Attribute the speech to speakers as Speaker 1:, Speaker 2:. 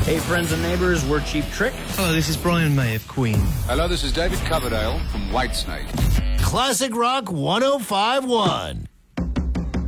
Speaker 1: Hey, friends and neighbors, we're Cheap Trick.
Speaker 2: Hello, this is Brian May of Queen.
Speaker 3: Hello, this is David Coverdale from Whitesnake.
Speaker 4: Classic Rock 105.1.